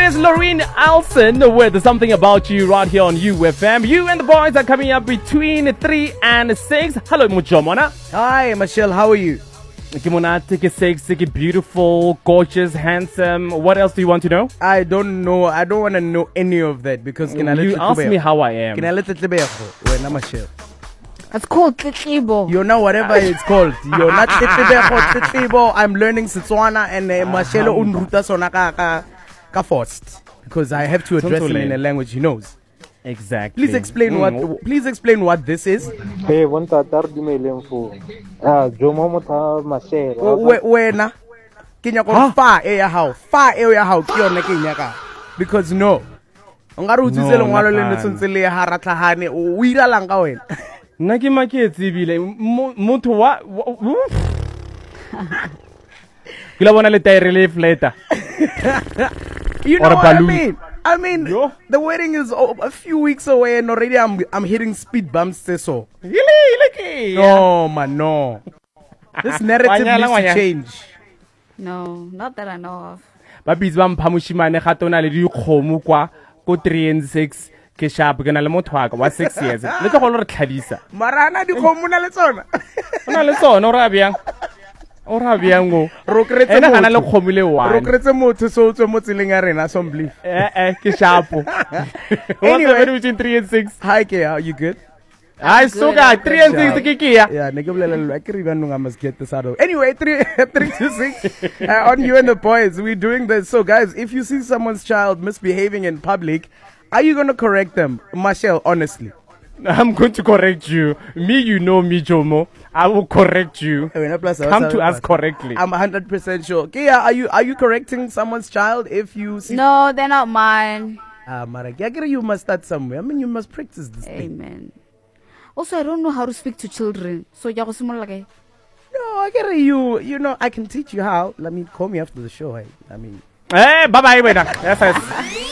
is Loreen Alson with Something About You right here on UFM. You and the boys are coming up between 3 and 6. Hello, Mujomona. Hi, Michelle. How are you? Kimonate, sexy, beautiful, gorgeous, handsome. What else do you want to know? I don't know. I don't want to know any of that because You ask me how I am. Can I let it be? When I'm Michelle. It's called Tlibo. You know whatever it's called. You're not Tlibo. I'm learning Setswana and Michelle unruta sona ka forced because I have to address him in a language he knows. Exactly. Please explain what this is. Hey, one tatar di mailing for. Jomo mota mashe. Wena Kenya ko far area how kione Kenya ka because no. Ngaru utsele ngwalo le ntse le haratlhahane o ira lang ka wena. Nna ke maketse bile motho wa ke la bona le tire le fleta. You know what I mean? The wedding is a few weeks away and already I'm hitting speed bumps. So Really? no, man, no. This narrative needs to change. No, not that I know of. Ba bitse ba mphamushimane ga tona le dikgomo kwa ko 3 and 6 ke sharp ke na le motho wa ka wa 6 years. Le tlo go re tlhabisa. Marana dikgomo na le tsona. Ona le tsona o ra bjang? O ra bjang go? Ro kretse ena gana le kgomo le one. Ro kretse motho so tswe mo tseleng ya rena assembly. Ke sharp. Anyway, between 3 and 6. Hi, Kay, are you good? I so got 3 and 6 ke ke ya. Yeah, I can even I must get this out of. Anyway, 3 to 6 on you and the boys. We're doing this. So, guys, if you see someone's child misbehaving in public, are you going to correct them? Michelle, honestly. I'm going to correct you. Me, you know me, Jomo. I will correct you. Come to us correctly. I'm 100% sure. Kia, are you correcting someone's child if you see? No, they're not mine. Maragagara, you must start somewhere. I mean, you must practice this thing. Amen. Also, I don't know how to speak to children. So, No, I get you. You know, I can teach you how. Let me call me after the show. I mean. Hey, bye-bye. Yes, yes.